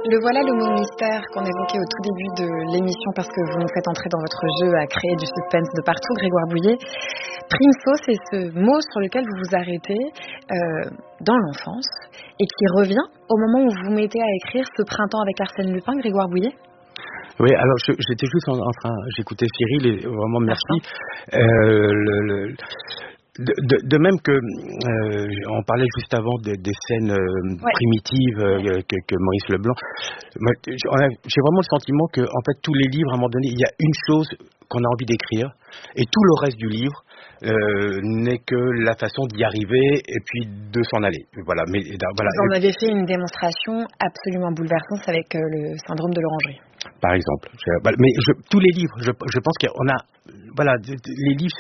Le voilà le mot mystère qu'on évoquait au tout début de l'émission parce que vous nous faites entrer dans votre jeu à créer du suspense de partout, Grégoire Bouillet. Primso, c'est ce mot sur lequel vous vous arrêtez dans l'enfance et qui revient au moment où vous vous mettez à écrire Ce printemps avec Arsène Lupin, Grégoire Bouillet. Oui, alors j'étais juste en train, j'écoutais Cyril et vraiment merci. De même que on parlait juste avant des scènes primitives que Maurice Leblanc. J'ai vraiment le sentiment que en fait tous les livres, à un moment donné, il y a une chose qu'on a envie d'écrire et tout le reste du livre n'est que la façon d'y arriver et puis de s'en aller. Voilà. Mais voilà. Vous en avez fait une démonstration absolument bouleversante avec le syndrome de l'orangerie. Par exemple. Mais tous les livres, je pense qu'on a, voilà, les livres,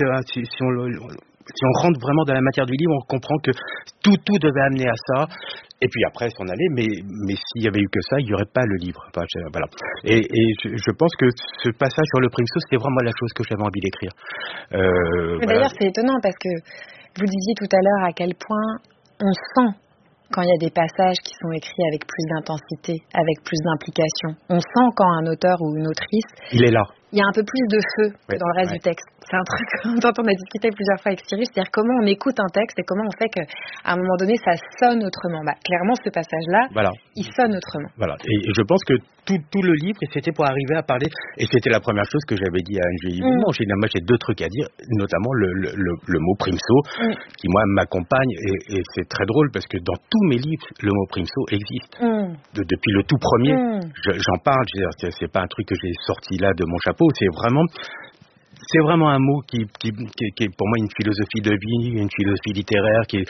si on rentre vraiment dans la matière du livre, on comprend que tout devait amener à ça, et puis après s'en aller, mais s'il y avait eu que ça, il n'y aurait pas le livre. Enfin, voilà. Et je pense que ce passage sur le Primso, c'était vraiment la chose que j'avais envie d'écrire. D'ailleurs, c'est étonnant parce que vous disiez tout à l'heure à quel point on sent quand il y a des passages qui sont écrits avec plus d'intensité, avec plus d'implication. On sent quand un auteur ou une autrice... Il est là. Il y a un peu plus de feu que dans le reste du texte. C'est un truc dont on a discuté plusieurs fois avec Cyril, c'est-à-dire comment on écoute un texte et comment on fait qu'à un moment donné, ça sonne autrement. Clairement, ce passage-là, il sonne autrement. Voilà. Et je pense que tout le livre, c'était pour arriver à parler, et c'était la première chose que j'avais dit à Angélique Dumont. Moi, j'ai deux trucs à dire, notamment le mot Primso, qui, moi, m'accompagne, et c'est très drôle, parce que dans tous mes livres, le mot Primso existe. Depuis le tout premier, j'en parle, c'est pas un truc que j'ai sorti là de mon chapeau, c'est vraiment un mot qui est pour moi une philosophie de vie, une philosophie littéraire qui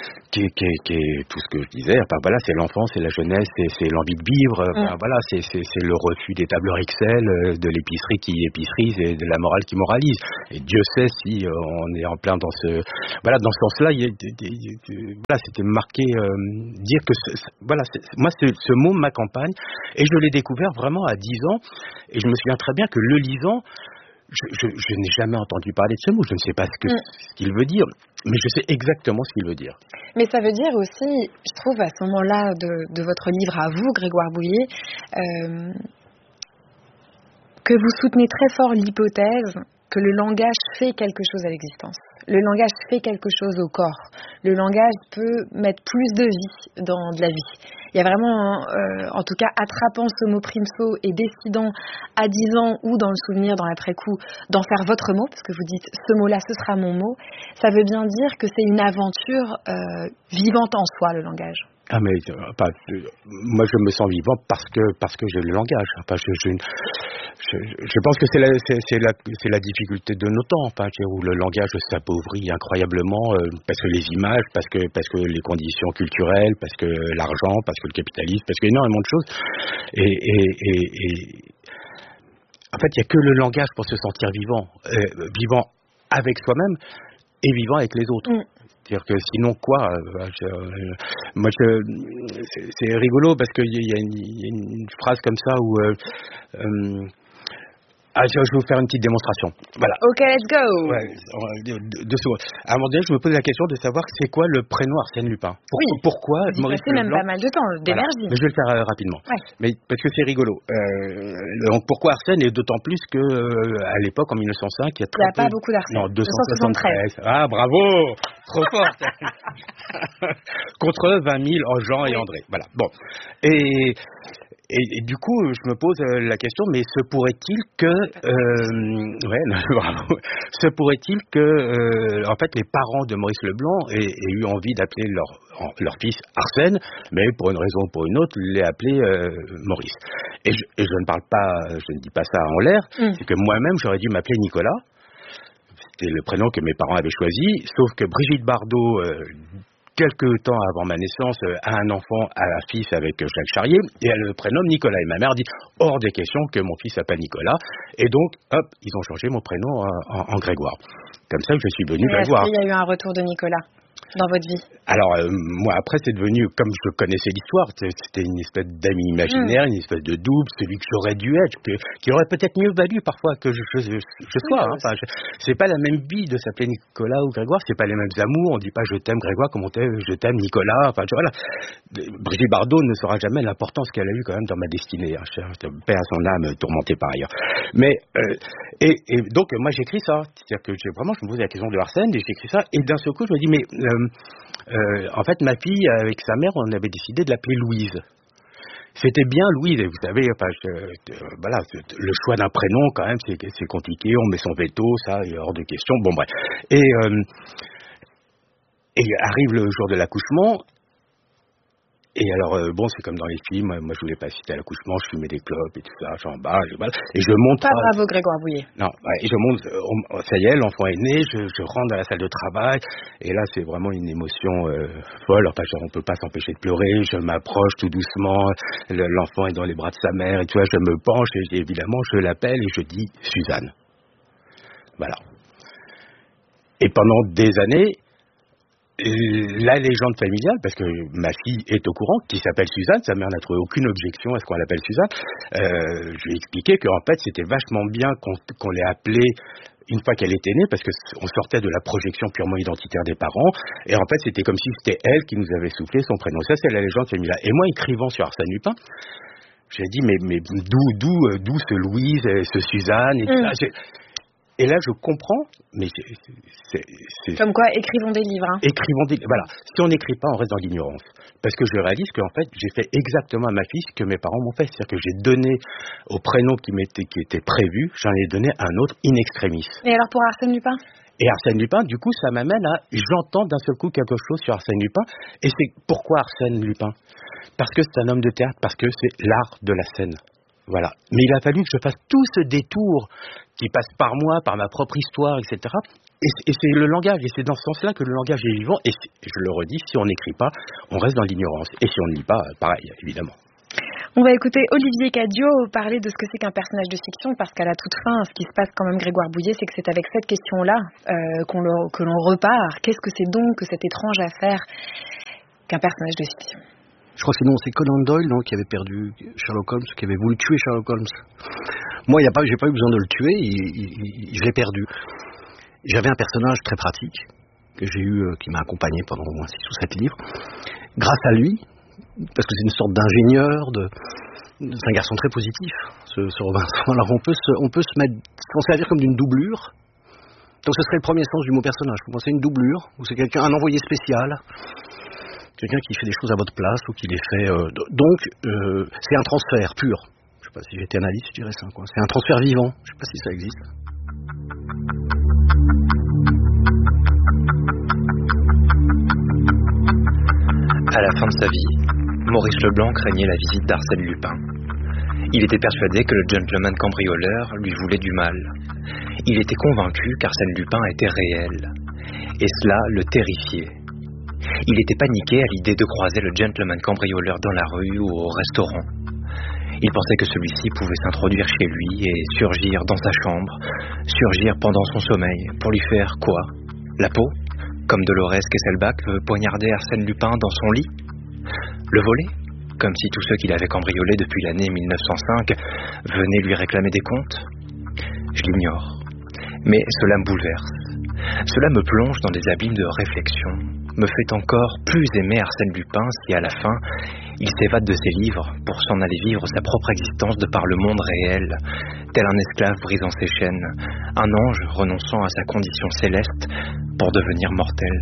est tout ce que je disais. Enfin voilà, c'est l'enfance, c'est la jeunesse, c'est l'envie de vivre. Enfin, voilà, c'est le refus des tableurs Excel, de l'épicerie qui épicerise et de la morale qui moralise. Et Dieu sait si on est en plein dans ce sens-là. Voilà, c'était marqué dire que moi ce mot m'accompagne et je l'ai découvert vraiment à 10 ans et je me souviens très bien que le lisant, je n'ai jamais entendu parler de ce mot, je ne sais pas ce qu'il veut dire, mais je sais exactement ce qu'il veut dire. Mais ça veut dire aussi, je trouve, à ce moment-là de votre livre à vous, Grégoire Bouillet, que vous soutenez très fort l'hypothèse que le langage fait quelque chose à l'existence. Le langage fait quelque chose au corps. Le langage peut mettre plus de vie dans de la vie. Il y a vraiment, en tout cas, attrapant ce mot Primso et décidant à 10 ans ou dans le souvenir, dans l'après-coup, d'en faire votre mot, parce que vous dites ce mot-là, ce sera mon mot, ça veut bien dire que c'est une aventure vivante en soi, le langage. Ah mais moi je me sens vivant parce que j'ai le langage. Enfin, je pense que c'est la difficulté de nos temps, enfin, où le langage s'appauvrit incroyablement parce que les images, parce que les conditions culturelles, parce que l'argent, parce que le capitalisme, parce qu'énormément de choses. Et en fait, il n'y a que le langage pour se sentir vivant, vivant avec soi-même et vivant avec les autres. C'est-à-dire que sinon quoi c'est rigolo parce qu'il y a une phrase comme ça où je vais vous faire une petite démonstration. Voilà. Ok, let's go. Ouais, à un moment donné, je me pose la question de savoir c'est quoi le prénom Arsène Lupin. Pourquoi Maurice Leblanc. Même pas mal de temps, d'énergie. Mais je vais le faire rapidement. Ouais. Mais parce que c'est rigolo. Donc pourquoi Arsène, et d'autant plus que à l'époque en 1905, il y a pas beaucoup d'Arsène. Non, 273. Ah bravo, trop fort. Contre 20 000 en Jean et André. Voilà. Bon. Et du coup, je me pose la question, mais se pourrait-il que, se pourrait-il que, en fait, les parents de Maurice Leblanc aient eu envie d'appeler leur fils Arsène, mais pour une raison ou pour une autre, l'ait appelé Maurice. Et je ne dis pas ça en l'air, c'est que moi-même, j'aurais dû m'appeler Nicolas. C'était le prénom que mes parents avaient choisi, sauf que Brigitte Bardot, quelques temps avant ma naissance, a un enfant, a un fils avec Jacques Charrier, et elle le prénomme Nicolas. Et ma mère dit, hors des questions que mon fils s'appelle Nicolas. Et donc, hop, ils ont changé mon prénom en Grégoire. Comme ça, je suis devenu Grégoire. Est-ce qu'il y a eu un retour de Nicolas ? dans votre vie? Alors, moi, après, c'est devenu, comme je connaissais l'histoire, c'était une espèce d'ami imaginaire, une espèce de double, celui que j'aurais dû être, qui aurait peut-être mieux valu parfois que je sois. Hein. Enfin, c'est pas la même vie de s'appeler Nicolas ou Grégoire, c'est pas les mêmes amours, on dit pas je t'aime Grégoire comme on dit je t'aime Nicolas. Enfin, voilà. Brigitte Bardot ne saura jamais l'importance qu'elle a eue quand même dans ma destinée, hein, paix à son âme, tourmentée par ailleurs. Mais, et donc, moi, j'écris ça. C'est-à-dire que je me pose la question de Arsène, et j'écris ça, et d'un seul coup, je me dis, mais, en fait, ma fille, avec sa mère, on avait décidé de l'appeler Louise. C'était bien Louise, et vous savez, voilà, le choix d'un prénom, quand même, c'est compliqué, on met son veto, ça, il est hors de question, bon, bref. Et arrive le jour de l'accouchement, et alors, bon, c'est comme dans les films, moi je voulais pas assister à l'accouchement, je fumais des clopes et tout ça, j'en bas, et je monte... Pas bravo Grégoire Bouillet. Non, et je monte, ça y est, l'enfant est né, je rentre dans la salle de travail, et là c'est vraiment une émotion folle, enfin on peut pas s'empêcher de pleurer, je m'approche tout doucement, l'enfant est dans les bras de sa mère, et tu vois, je me penche, et évidemment je l'appelle, et je dis Suzanne. Voilà. Et pendant des années... la légende familiale, parce que ma fille est au courant, qui s'appelle Suzanne, sa mère n'a trouvé aucune objection à ce qu'on l'appelle Suzanne, je lui ai expliqué qu'en fait c'était vachement bien qu'on l'ait appelée une fois qu'elle était née, parce qu'on sortait de la projection purement identitaire des parents, et en fait c'était comme si c'était elle qui nous avait soufflé son prénom. Ça c'est la légende familiale. Et moi, écrivant sur Arsène Lupin, j'ai dit mais d'où ce Louise, ce Suzanne, et tout ça. Et là, je comprends, mais c'est... Comme quoi, écrivons des livres. Hein. Écrivons des livres. Voilà. Si on n'écrit pas, on reste dans l'ignorance. Parce que je réalise qu'en fait, j'ai fait exactement à ma fille ce que mes parents m'ont fait. C'est-à-dire que j'ai donné au prénom qui était prévu, j'en ai donné un autre in extremis. Et alors pour Arsène Lupin ? Et Arsène Lupin, du coup, ça m'amène à... J'entends d'un seul coup quelque chose sur Arsène Lupin. Et c'est pourquoi Arsène Lupin ? Parce que c'est un homme de théâtre, parce que c'est l'art de la scène. Voilà. Mais il a fallu que je fasse tout ce détour qui passe par moi, par ma propre histoire, etc. Et c'est le langage, et c'est dans ce sens-là que le langage est vivant. Et je le redis, si on n'écrit pas, on reste dans l'ignorance. Et si on ne lit pas, pareil, évidemment. On va écouter Olivier Cadio parler de ce que c'est qu'un personnage de fiction, parce qu'à la toute fin, ce qui se passe quand même, Grégoire Bouillet, c'est que c'est avec cette question-là que l'on repart. Qu'est-ce que c'est donc que cette étrange affaire qu'un personnage de fiction ? Je crois que c'est Conan Doyle qui avait perdu Sherlock Holmes, qui avait voulu tuer Sherlock Holmes. Moi, j'ai pas eu besoin de le tuer, je l'ai perdu. J'avais un personnage très pratique que j'ai eu, qui m'a accompagné pendant au moins 6 ou 7 livres. Grâce à lui, parce que c'est une sorte d'ingénieur, c'est un garçon très positif, ce Robinson. Alors on peut s'en servir comme d'une doublure. Donc ce serait le premier sens du mot personnage. Vous pensez une doublure, ou c'est un envoyé spécial. Quelqu'un qui fait des choses à votre place ou qui les fait... Donc, c'est un transfert pur. Je ne sais pas si j'étais analyste, je dirais ça. C'est un transfert vivant. Je ne sais pas si ça existe. À la fin de sa vie, Maurice Leblanc craignait la visite d'Arsène Lupin. Il était persuadé que le gentleman cambrioleur lui voulait du mal. Il était convaincu qu'Arsène Lupin était réel. Et cela le terrifiait. Il était paniqué à l'idée de croiser le gentleman cambrioleur dans la rue ou au restaurant. Il pensait que celui-ci pouvait s'introduire chez lui et surgir dans sa chambre, surgir pendant son sommeil, pour lui faire quoi ? La peau ? Comme Dolores Kesselbach veut poignarder Arsène Lupin dans son lit ? Le voler ? Comme si tous ceux qu'il avait cambriolés depuis l'année 1905 venaient lui réclamer des comptes ? Je l'ignore. Mais cela me bouleverse. Cela me plonge dans des abîmes de réflexion, me fait encore plus aimer Arsène Lupin si à la fin, il s'évade de ses livres pour s'en aller vivre sa propre existence de par le monde réel, tel un esclave brisant ses chaînes, un ange renonçant à sa condition céleste pour devenir mortel.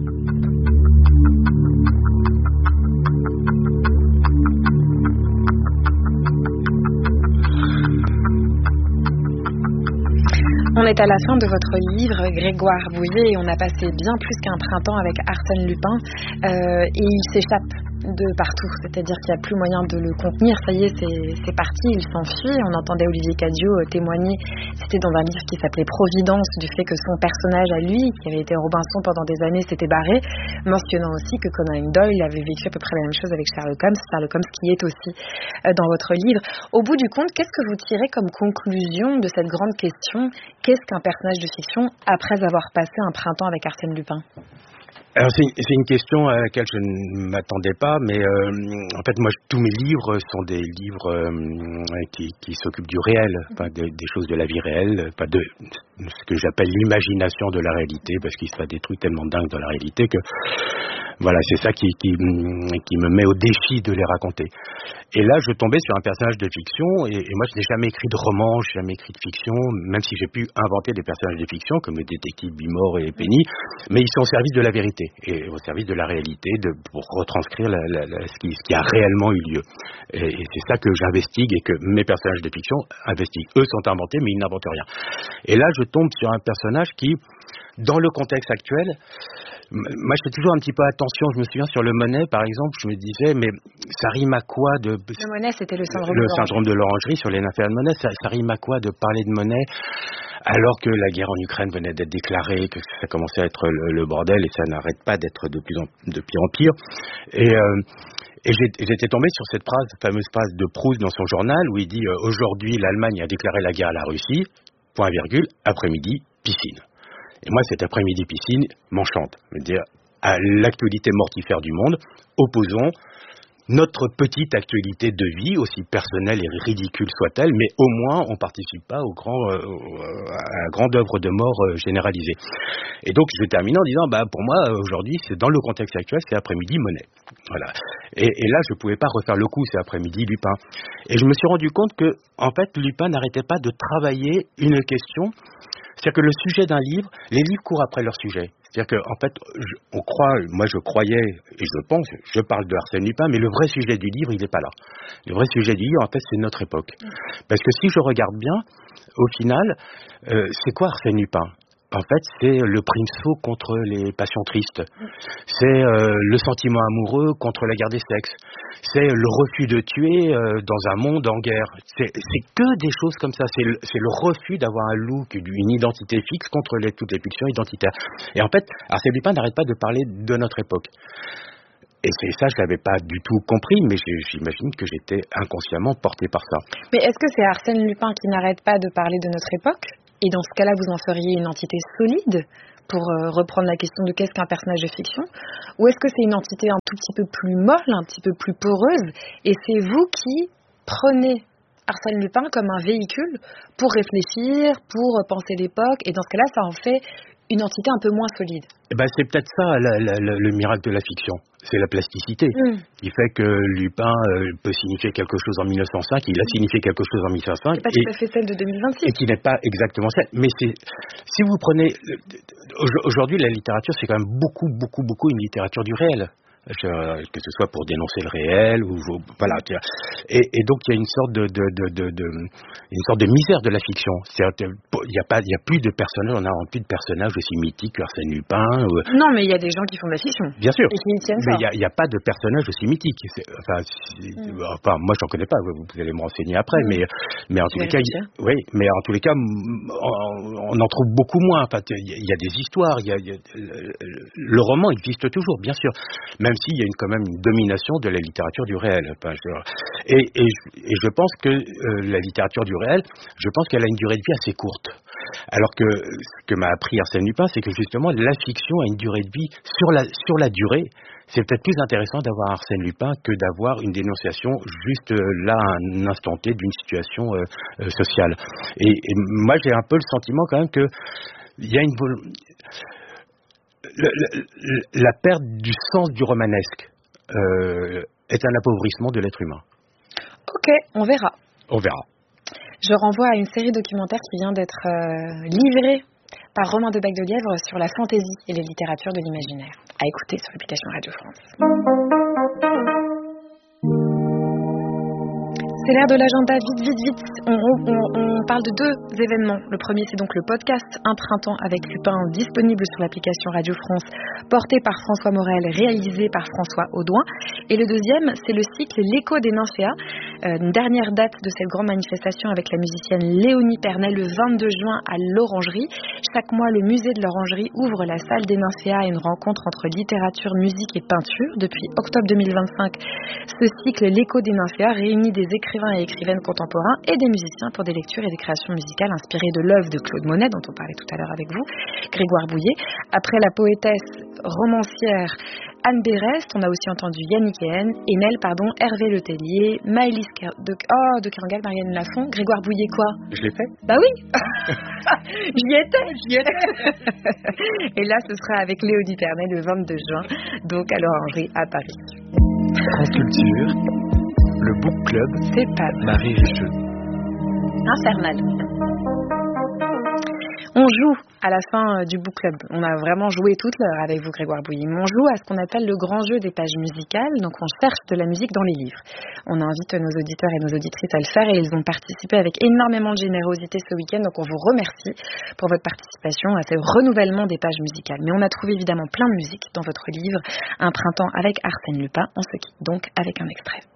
On est à la fin de votre livre, Grégoire Bouillet, et on a passé bien plus qu'un printemps avec Arsène Lupin, et il s'échappe de partout, c'est-à-dire qu'il n'y a plus moyen de le contenir, ça y est, c'est parti, il s'enfuit. On entendait Olivier Cadio témoigner, c'était dans un livre qui s'appelait Providence, du fait que son personnage à lui, qui avait été Robinson pendant des années, s'était barré, mentionnant aussi que Conan Doyle avait vécu à peu près la même chose avec Sherlock Holmes qui est aussi dans votre livre. Au bout du compte, qu'est-ce que vous tirez comme conclusion de cette grande question ? Qu'est-ce qu'un personnage de fiction après avoir passé un printemps avec Arsène Lupin ? Alors c'est une question à laquelle je ne m'attendais pas, mais en fait moi tous mes livres sont des livres qui s'occupent du réel, des choses de la vie réelle, de ce que j'appelle l'imagination de la réalité, parce qu'il se passe des trucs tellement dingues dans la réalité que voilà, c'est ça qui me met au défi de les raconter. Et là, je tombais sur un personnage de fiction, et moi, je n'ai jamais écrit de roman, je n'ai jamais écrit de fiction, même si j'ai pu inventer des personnages de fiction, comme le détective Bimor et Penny, mais ils sont au service de la vérité, et au service de la réalité, pour retranscrire ce qui a réellement eu lieu. Et c'est ça que j'investigue, et que mes personnages de fiction investiguent. Eux sont inventés, mais ils n'inventent rien. Et là, je tombe sur un personnage qui, dans le contexte actuel, moi je fais toujours un petit peu attention. Je me souviens sur le Monnet par exemple, je me disais mais ça rime à quoi de... Le Monnet c'était le syndrome de l'orangerie sur les nymphéas de Monnet, ça rime à quoi de parler de Monnet alors que la guerre en Ukraine venait d'être déclarée, que ça commençait à être le bordel et ça n'arrête pas d'être de pire en pire. Et j'étais tombé sur cette fameuse phrase de Proust dans son journal où il dit aujourd'hui l'Allemagne a déclaré la guerre à la Russie, point virgule, après-midi, piscine. Et moi, cet après-midi piscine m'enchante. C'est-à-dire, à l'actualité mortifère du monde, opposons notre petite actualité de vie, aussi personnelle et ridicule soit-elle, mais au moins on ne participe pas à la grande œuvre de mort généralisée. Et donc je termine en disant, pour moi, aujourd'hui, c'est dans le contexte actuel, c'est après-midi Monnet. Voilà. Et là, je ne pouvais pas refaire le coup, c'est après-midi Lupin. Et je me suis rendu compte que, en fait, Lupin n'arrêtait pas de travailler une question. C'est-à-dire que le sujet d'un livre, les livres courent après leur sujet. C'est-à-dire qu'en fait, moi je croyais, et je pense, je parle de Arsène Lupin, mais le vrai sujet du livre, il n'est pas là. Le vrai sujet du livre, en fait, c'est notre époque. Parce que si je regarde bien, au final, c'est quoi Arsène Lupin ? En fait, c'est le Primso contre les passions tristes. C'est le sentiment amoureux contre la guerre des sexes. C'est le refus de tuer dans un monde en guerre. C'est que des choses comme ça. C'est le refus d'avoir un look, une identité fixe contre toutes les pulsions identitaires. Et en fait, Arsène Lupin n'arrête pas de parler de notre époque. Et c'est ça, je ne l'avais pas du tout compris, mais j'imagine que j'étais inconsciemment porté par ça. Mais est-ce que c'est Arsène Lupin qui n'arrête pas de parler de notre époque ? Et dans ce cas-là, vous en feriez une entité solide pour reprendre la question de qu'est-ce qu'un personnage de fiction ? Ou est-ce que c'est une entité un tout petit peu plus molle, un petit peu plus poreuse, et c'est vous qui prenez Arsène Lupin comme un véhicule pour réfléchir, pour penser l'époque, et dans ce cas-là, ça en fait une entité un peu moins solide. C'est peut-être ça le miracle de la fiction, c'est la plasticité qui fait que Lupin peut signifier quelque chose en 1905, il a signifié quelque chose en 1905. C'est pas tout à fait celle de 2026. Et qui n'est pas exactement celle. Mais si vous prenez... Aujourd'hui, la littérature, c'est quand même beaucoup une littérature du réel. Que ce soit pour dénoncer le réel ou voilà. Et donc il y a une sorte de misère de la fiction. Il y a plus de personnages, on n'a plus de personnages aussi mythiques que Arsène Lupin. Non, mais il y a des gens qui font de la fiction. Bien sûr. Et qui y tiennent mais ça. il n'y a pas de personnages aussi mythiques. Moi j'en connais pas. Vous allez me renseigner après, mais en tous les cas, on en trouve beaucoup moins. Enfin, il y a des histoires. Le roman existe toujours, bien sûr. Même s'il y a quand même une domination de la littérature du réel. Et je pense que la littérature du réel, je pense qu'elle a une durée de vie assez courte. Alors que ce que m'a appris Arsène Lupin, c'est que justement la fiction a une durée de vie sur la durée. C'est peut-être plus intéressant d'avoir Arsène Lupin que d'avoir une dénonciation juste là, à un instant T d'une situation sociale. Et moi, j'ai un peu le sentiment quand même que il y a la perte du sens du romanesque est un appauvrissement de l'être humain. Ok, on verra. On verra. Je renvoie à une série documentaire qui vient d'être livrée par Romain de Bac-de-Lièvre sur la fantaisie et les littératures de l'imaginaire. À écouter sur l'application Radio France. C'est l'heure de l'agenda, vite. On parle de deux événements. Le premier, c'est donc le podcast Un printemps avec Lupin, disponible sur l'application Radio France, porté par François Morel, réalisé par François Audouin. Et le deuxième, c'est le cycle L'écho des nymphéas, Une dernière date de cette grande manifestation avec la musicienne Léonie Pernet le 22 juin à l'Orangerie. Chaque mois, le musée de l'Orangerie ouvre la salle des Nymphéas à une rencontre entre littérature, musique et peinture. Depuis octobre 2025, ce cycle L'écho des Nymphéas réunit des écrivains et écrivaines contemporains et des musiciens pour des lectures et des créations musicales inspirées de l'œuvre de Claude Monet, dont on parlait tout à l'heure avec vous, Grégoire Bouillet. Après la poétesse romancière Anne Berest, on a aussi entendu Yannick Enel, Hervé Letellier, Maëlys de Kerangal, Marianne Lafont, Grégoire Bouillet quoi? Je l'ai fait? Bah oui. J'y étais. Et là, ce sera avec Léonie Pernet le 22 juin, donc à l'Orangerie à Paris. France Culture, le Book Club, c'est pas Marie Richeux. Infernal. On joue à la fin du book club. On a vraiment joué toute l'heure avec vous, Grégoire Bouillet. On joue à ce qu'on appelle le grand jeu des pages musicales. Donc, on cherche de la musique dans les livres. On invite nos auditeurs et nos auditrices à le faire et ils ont participé avec énormément de générosité ce week-end. Donc, on vous remercie pour votre participation à ce renouvellement des pages musicales. Mais on a trouvé évidemment plein de musique dans votre livre, Un printemps avec Arsène Lupin. On se quitte donc avec un extrait.